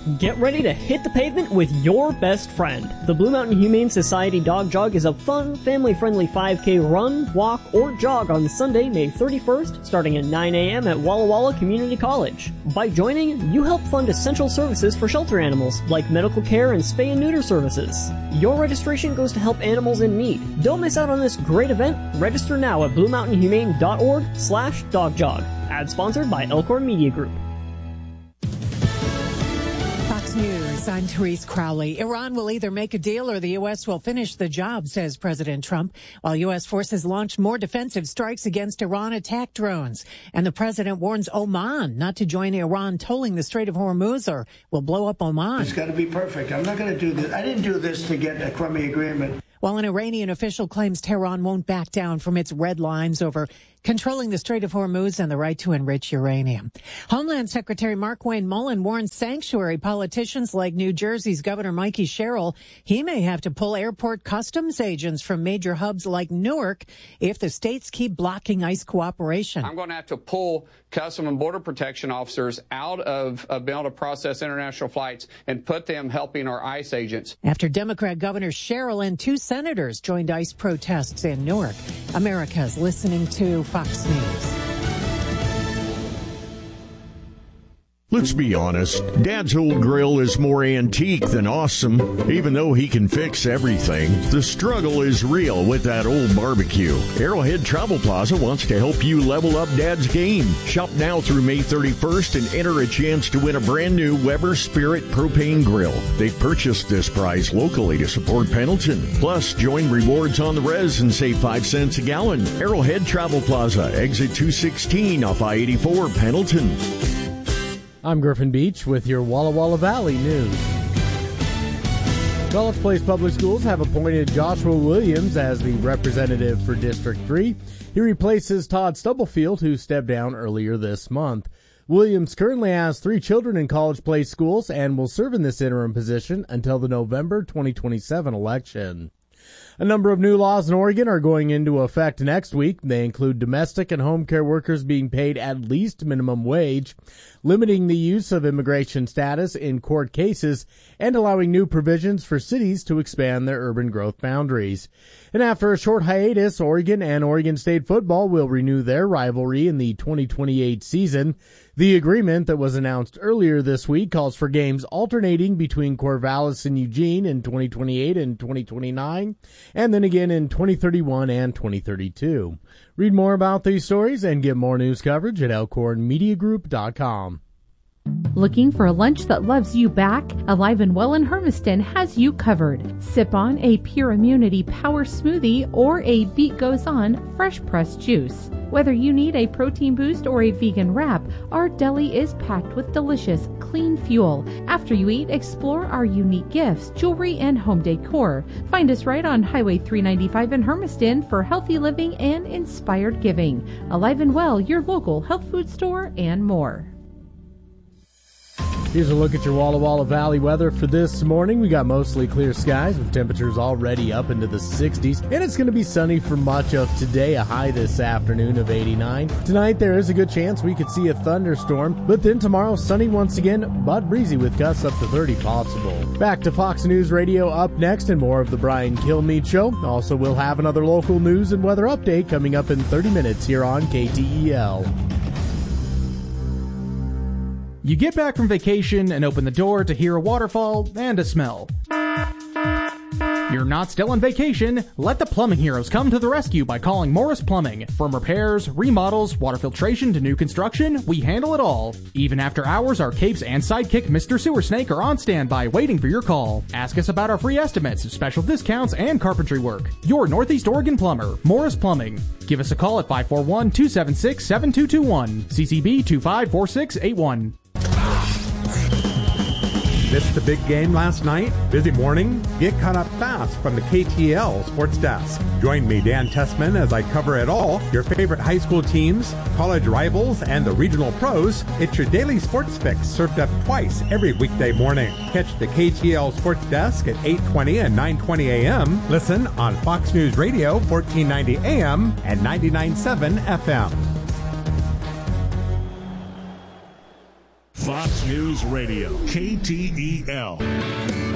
Get ready to hit the pavement with your best friend. The Blue Mountain Humane Society Dog Jog is a fun, family-friendly 5K run, walk, or jog on Sunday, May 31st, starting at 9 a.m. at Walla Walla Community College. By joining, you help fund essential services for shelter animals, like medical care and spay and neuter services. Your registration goes to help animals in need. Don't miss out on this great event. Register now at bluemountainhumane.org/dogjog. Ad sponsored by Elkhorn Media Group. News. I'm Therese Crowley. Iran will either make a deal or the U.S. will finish the job, says President Trump, while U.S. forces launch more defensive strikes against Iran attack drones. And the president warns Oman not to join Iran tolling the Strait of Hormuz or will blow up Oman. It's got to be perfect. I'm not going to do this. I didn't do this to get a crummy agreement. While an Iranian official claims Tehran won't back down from its red lines over controlling the Strait of Hormuz and the right to enrich uranium. Homeland Secretary Markwayne Mullin warns sanctuary politicians like New Jersey's Governor Mikey Sherrill he may have to pull airport customs agents from major hubs like Newark if the states keep blocking ICE cooperation. I'm going to have to pull Customs and Border Protection officers out of being able to process international flights and put them helping our ICE agents. After Democrat Governor Sherrill and 2 senators joined ICE protests in Newark. America's listening to Fox News. Let's be honest, Dad's old grill is more antique than awesome. Even though he can fix everything, the struggle is real with that old barbecue. Arrowhead Travel Plaza wants to help you level up Dad's game. Shop now through May 31st and enter a chance to win a brand new Weber Spirit propane grill. They've purchased this prize locally to support Pendleton. Plus, join rewards on the res and save 5 cents a gallon. Arrowhead Travel Plaza, exit 216 off I-84, Pendleton. I'm Griffin Beach with your Walla Walla Valley news. College Place Public Schools have appointed Joshua Williams as the representative for District 3. He replaces Todd Stubblefield, who stepped down earlier this month. Williams currently has 3 children in College Place schools and will serve in this interim position until the November 2027 election. A number of new laws in Oregon are going into effect next week. They include domestic and home care workers being paid at least minimum wage, limiting the use of immigration status in court cases, and allowing new provisions for cities to expand their urban growth boundaries. And after a short hiatus, Oregon and Oregon State football will renew their rivalry in the 2028 season. The agreement that was announced earlier this week calls for games alternating between Corvallis and Eugene in 2028 and 2029, and then again in 2031 and 2032. Read more about these stories and get more news coverage at elkhornmediagroup.com. Looking for a lunch that loves you back? Alive and Well in Hermiston has you covered. Sip on a Pure Immunity Power Smoothie or a Beat Goes On fresh pressed juice. Whether you need a protein boost or a vegan wrap, our deli is packed with delicious, clean fuel. After you eat, explore our unique gifts, jewelry, and home decor. Find us right on Highway 395 in Hermiston for healthy living and inspired giving. Alive and Well, your local health food store, and more. Here's a look at your Walla Walla Valley weather for this morning. We got mostly clear skies with temperatures already up into the 60s. And it's going to be sunny for much of today, a high this afternoon of 89. Tonight there is a good chance we could see a thunderstorm. But then tomorrow sunny once again, but breezy with gusts up to 30 possible. Back to Fox News Radio up next and more of the Brian Kilmeade Show. Also, we'll have another local news and weather update coming up in 30 minutes here on KTEL. You get back from vacation and open the door to hear a waterfall and a smell. You're not still on vacation. Let the plumbing heroes come to the rescue by calling Morris Plumbing. From repairs, remodels, water filtration to new construction, we handle it all. Even after hours, our capes and sidekick Mr. Sewer Snake are on standby waiting for your call. Ask us about our free estimates, special discounts, and carpentry work. Your Northeast Oregon plumber, Morris Plumbing. Give us a call at 541-276-7221. CCB 254681. Missed the big game last night? Busy morning? Get caught up fast from the KTEL Sports Desk. Join me, Dan Tessman, as I cover it all. Your favorite high school teams, college rivals, and the regional pros. It's your daily sports fix served up twice every weekday morning. Catch the KTEL Sports Desk at 8:20 and 9:20 a.m. Listen on Fox News Radio, 1490 a.m. and 99.7 FM. Fox News Radio, KTEL.